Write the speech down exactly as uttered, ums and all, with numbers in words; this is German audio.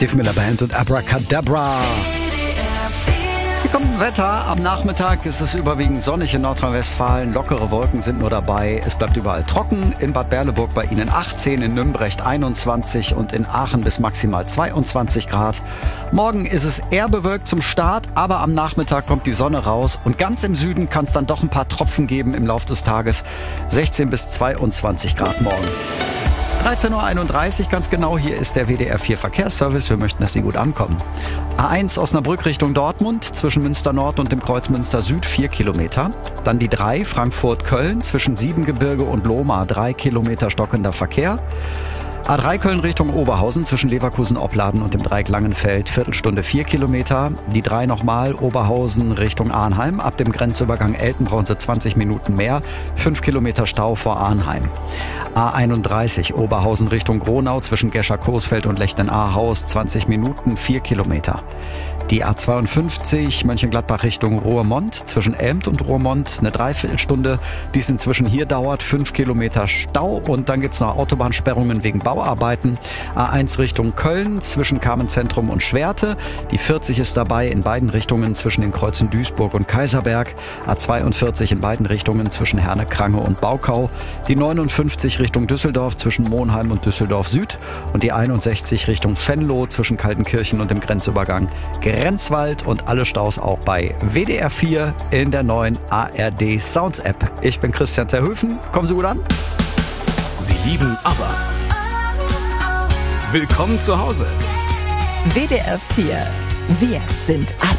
Steve Miller Band und Abracadabra. Hier kommt ein Wetter. Am Nachmittag ist es überwiegend sonnig in Nordrhein-Westfalen. Lockere Wolken sind nur dabei. Es bleibt überall trocken. In Bad Berleburg bei Ihnen achtzehn, in Nümbrecht einundzwanzig und in Aachen bis maximal zweiundzwanzig Grad. Morgen ist es eher bewölkt zum Start, aber am Nachmittag kommt die Sonne raus. Und ganz im Süden kann es dann doch ein paar Tropfen geben im Laufe des Tages. sechzehn bis zweiundzwanzig Grad morgen. dreizehn Uhr einunddreißig, ganz genau, hier ist der W D R vier Verkehrsservice. Wir möchten, dass Sie gut ankommen. A eins Osnabrück Richtung Dortmund, zwischen Münster Nord und dem Kreuz Münster Süd vier Kilometer. Dann die drei Frankfurt-Köln, zwischen Siebengebirge und Lohmar drei Kilometer stockender Verkehr. A drei Köln Richtung Oberhausen, zwischen Leverkusen-Opladen und dem Dreieck Langenfeld, Viertelstunde vier Kilometer. Die drei nochmal, Oberhausen Richtung Arnheim. Ab dem Grenzübergang Elten brauchen Sie zwanzig Minuten mehr, fünf Kilometer Stau vor Arnheim. A einunddreißig Oberhausen Richtung Gronau, zwischen Gescher-Coesfeld und Lechten-Ahaus, zwanzig Minuten, vier Kilometer. Die A zweiundfünfzig Mönchengladbach Richtung Roermond, zwischen Elmt und Roermond eine Dreiviertelstunde, die es inzwischen hier dauert, fünf Kilometer Stau und dann gibt's noch Autobahnsperrungen wegen Bauarbeiten. A eins Richtung Köln, zwischen Carmenzentrum und Schwerte, die vierzig ist dabei in beiden Richtungen zwischen den Kreuzen Duisburg und Kaiserberg. A zweiundvierzig in beiden Richtungen zwischen Herne-Krange und Baukau, die neunundfünfzig Richtung Düsseldorf zwischen Monheim und Düsseldorf Süd und die einundsechzig Richtung Venlo zwischen Kaltenkirchen und dem Grenzübergang Grenzwald und alle Staus auch bei W D R vier in der neuen A R D Sounds App. Ich bin Christian Terhöfen. Kommen Sie gut an. Sie lieben aber. Willkommen zu Hause. W D R vier. Wir sind ab.